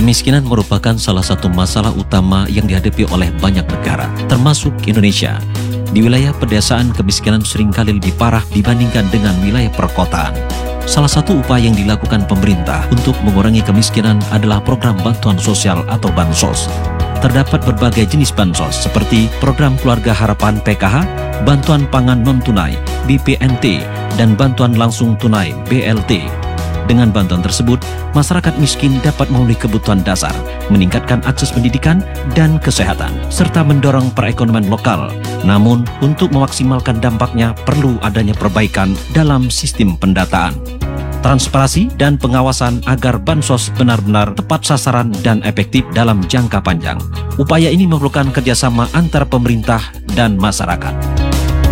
Kemiskinan merupakan salah satu masalah utama yang dihadapi oleh banyak negara, termasuk Indonesia. Di wilayah pedesaan, kemiskinan seringkali lebih parah dibandingkan dengan wilayah perkotaan. Salah satu upaya yang dilakukan pemerintah untuk mengurangi kemiskinan adalah program bantuan sosial atau Bansos. Terdapat berbagai jenis bansos seperti program Keluarga Harapan PKH, bantuan pangan non-tunai BPNT, dan bantuan langsung tunai BLT. Dengan bantuan tersebut, masyarakat miskin dapat memenuhi kebutuhan dasar, meningkatkan akses pendidikan dan kesehatan, serta mendorong perekonomian lokal. Namun, untuk memaksimalkan dampaknya perlu adanya perbaikan dalam sistem pendataan, transparansi dan pengawasan agar bansos benar-benar tepat sasaran dan efektif dalam jangka panjang. Upaya ini memerlukan kerjasama antar pemerintah dan masyarakat.